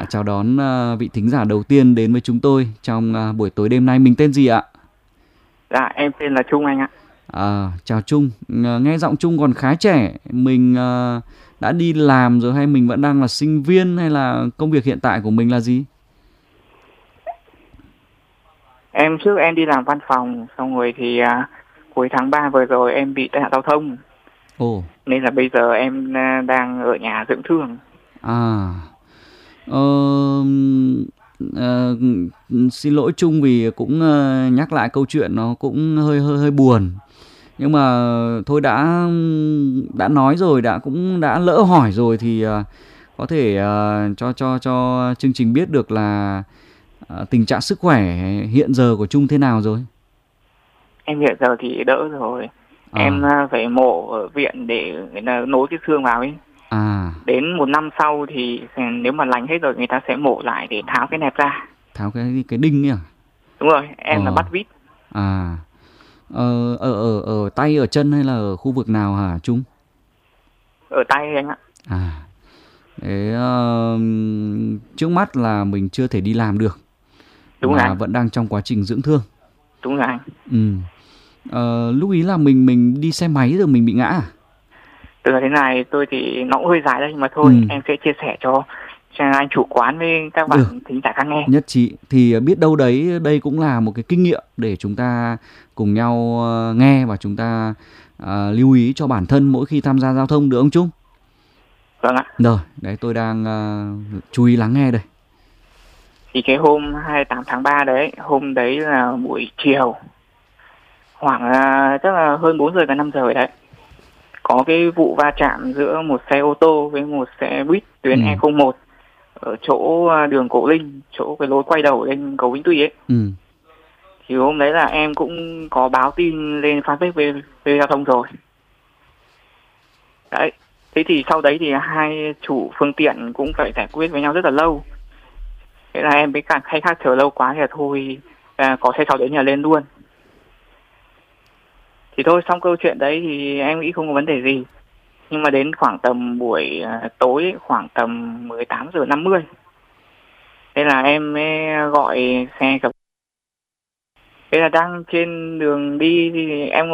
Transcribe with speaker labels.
Speaker 1: Chào đón vị thính giả đầu tiên đến với chúng tôi trong buổi tối đêm nay. Mình tên gì ạ?
Speaker 2: Dạ, em tên là Trung anh ạ.
Speaker 1: Chào Trung. Nghe giọng Trung còn khá trẻ. Mình đã đi làm rồi hay mình vẫn đang là sinh viên, hay là công việc hiện tại của mình là gì?
Speaker 2: Trước em đi làm văn phòng, xong rồi thì cuối tháng 3 vừa rồi em bị tai nạn giao thông.
Speaker 1: Ồ,
Speaker 2: Nên là bây giờ em đang ở nhà dưỡng thương.
Speaker 1: à, ờ, ờ, xin lỗi Trung vì cũng nhắc lại câu chuyện nó cũng hơi buồn. Nhưng mà thôi, đã nói rồi, đã lỡ hỏi rồi thì có thể cho chương trình biết được là tình trạng sức khỏe hiện giờ của Trung thế nào rồi.
Speaker 2: Em hiện giờ thì đỡ rồi. Em
Speaker 1: À,
Speaker 2: phải mổ ở viện để người ta nối cái xương vào ấy.
Speaker 1: à,
Speaker 2: Đến một năm sau thì nếu mà lành hết rồi người ta sẽ mổ lại để tháo cái nẹp ra.
Speaker 1: tháo cái đinh ấy à?
Speaker 2: Đúng rồi, em là
Speaker 1: Ờ,
Speaker 2: bắt vít.
Speaker 1: à, ở tay, ở chân hay là ở khu vực nào hả Trung?
Speaker 2: Ở tay anh ạ.
Speaker 1: À, thế trước mắt là mình chưa thể đi làm được
Speaker 2: Đúng rồi
Speaker 1: mà
Speaker 2: anh.
Speaker 1: vẫn đang trong quá trình dưỡng thương.
Speaker 2: Đúng rồi anh.
Speaker 1: Ừ. Lúc ý là mình đi xe máy rồi mình bị ngã à?
Speaker 2: Từ thế này tôi thì nó cũng hơi dài đây, nhưng mà
Speaker 1: Ừ,
Speaker 2: thôi em sẽ chia sẻ cho anh chủ quán với các
Speaker 1: được,
Speaker 2: bạn thính giả khác nghe.
Speaker 1: nhất trí. Thì biết đâu đấy đây cũng là một cái kinh nghiệm để chúng ta cùng nhau nghe, và chúng ta lưu ý cho bản thân mỗi khi tham gia giao thông, được không Trung?
Speaker 2: Vâng ạ.
Speaker 1: Rồi, đấy tôi đang chú ý lắng nghe đây.
Speaker 2: Thì cái hôm 28 tháng 3 đấy, hôm đấy là buổi chiều, khoảng chắc là hơn 4 giờ, gần 5 giờ rồi đấy. Có cái vụ va chạm giữa một xe ô tô với một xe buýt tuyến
Speaker 1: Ừ,
Speaker 2: E01 ở chỗ đường Cổ Linh, chỗ cái lối quay đầu lên cầu Vĩnh Tuy ấy.
Speaker 1: ừ,
Speaker 2: Thì hôm đấy là em cũng có báo tin lên fanpage về giao thông rồi. Đấy. Thế thì sau đấy thì hai chủ phương tiện cũng phải giải quyết với nhau rất là lâu. Thế là em với cả khách khác chờ lâu quá thì là thôi, có xe sau đến nhà lên luôn. Thì thôi, xong câu chuyện đấy thì em nghĩ không có vấn đề gì. Nhưng mà đến khoảng tầm buổi tối ấy, khoảng tầm 18:50, thế là em mới gọi xe gặp. Thế là đang trên đường đi thì em